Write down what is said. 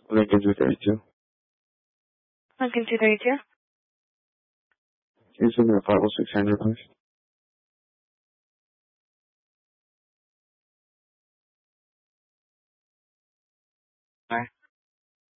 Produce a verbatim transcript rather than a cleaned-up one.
Lincoln two thirty-two. Lincoln two thirty-two. Can you send me a five oh six Henry, please?